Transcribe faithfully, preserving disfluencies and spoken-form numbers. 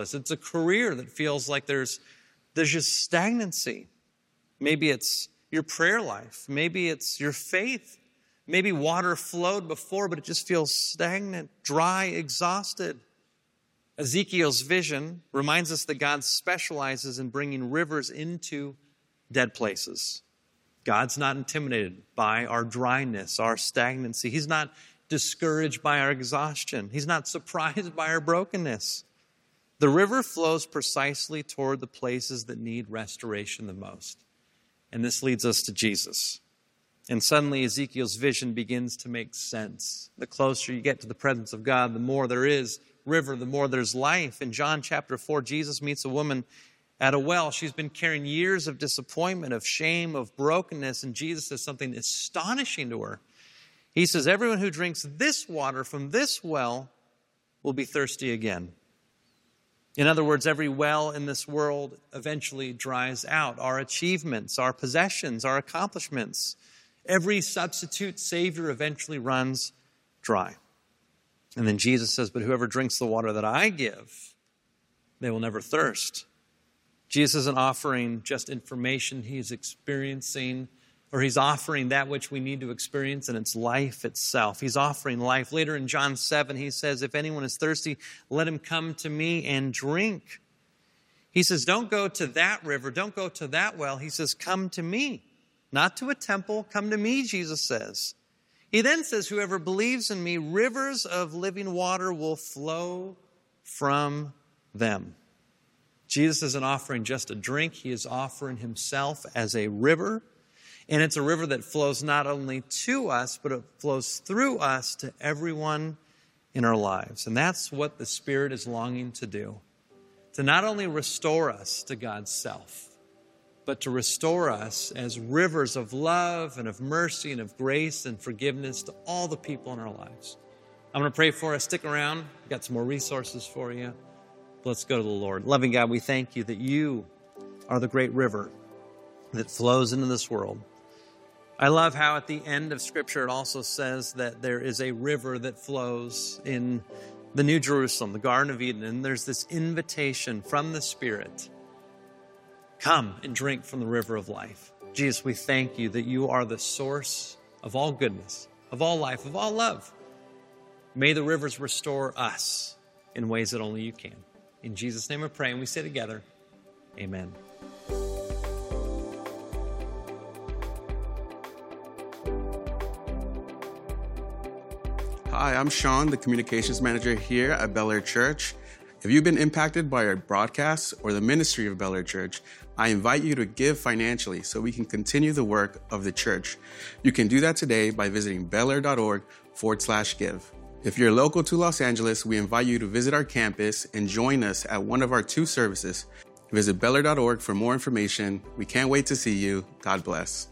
It's a career that feels like there's, there's just stagnancy. Maybe it's your prayer life. Maybe it's your faith. Maybe water flowed before, but it just feels stagnant, dry, exhausted. Ezekiel's vision reminds us that God specializes in bringing rivers into dead places. God's not intimidated by our dryness, our stagnancy. He's not discouraged by our exhaustion. He's not surprised by our brokenness. The river flows precisely toward the places that need restoration the most. And this leads us to Jesus. And suddenly Ezekiel's vision begins to make sense. The closer you get to the presence of God, the more there is river, the more there's life. In John chapter four, Jesus meets a woman at a well. She's been carrying years of disappointment, of shame, of brokenness, and Jesus says something astonishing to her. He says, everyone who drinks this water from this well will be thirsty again. In other words, every well in this world eventually dries out. Our achievements, our possessions, our accomplishments, every substitute savior eventually runs dry. And then Jesus says, but whoever drinks the water that I give, they will never thirst. Jesus isn't offering just information. He's experiencing, or he's offering that which we need to experience, and it's life itself. He's offering life. Later in John seven, he says, if anyone is thirsty, let him come to me and drink. He says, don't go to that river. Don't go to that well. He says, come to me. Not to a temple. Come to me, Jesus says. He then says, whoever believes in me, rivers of living water will flow from them. Jesus isn't offering just a drink. He is offering himself as a river. And it's a river that flows not only to us, but it flows through us to everyone in our lives. And that's what the Spirit is longing to do. To not only restore us to God's self, but to restore us as rivers of love and of mercy and of grace and forgiveness to all the people in our lives. I'm going to pray for us. Stick around. I've got some more resources for you. Let's go to the Lord. Loving God, we thank you that you are the great river that flows into this world. I love how at the end of Scripture it also says that there is a river that flows in the New Jerusalem, the Garden of Eden, and there's this invitation from the Spirit. Come and drink from the river of life. Jesus, we thank you that you are the source of all goodness, of all life, of all love. May the rivers restore us in ways that only you can. In Jesus' name we pray, and we say together, amen. Hi, I'm Sean, the communications manager here at Bel Air Church. If you've been impacted by our broadcasts or the ministry of Bel Air Church, I invite you to give financially so we can continue the work of the church. You can do that today by visiting belair.org forward slash give. If you're local to Los Angeles, we invite you to visit our campus and join us at one of our two services. Visit belair dot org for more information. We can't wait to see you. God bless.